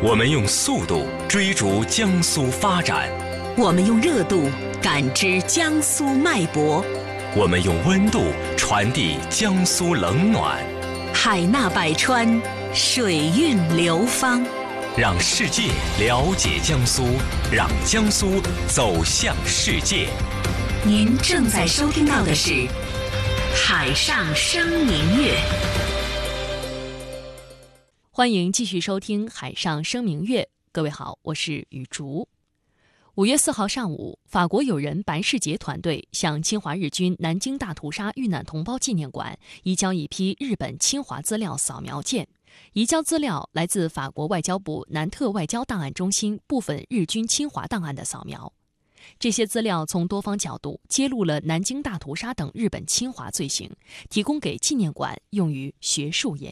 我们用速度追逐江苏发展， 我们用热度感知江苏脉搏， 我们用温度传递江苏冷暖。 海纳百川，水韵流芳， 让世界了解江苏，让江苏走向世界。 您正在收听到的是《海上生明月》。 欢迎继续收听《海上生明月》，各位好，我是雨竹。5月4号上午，法国友人白世杰团队向侵华日军南京大屠杀遇难同胞纪念馆移交一批日本侵华资料扫描件。移交资料来自法国外交部南特外交档案中心部分日军侵华档案的扫描。这些资料从多方角度揭露了南京大屠杀等日本侵华罪行，提供给纪念馆用于学术研究。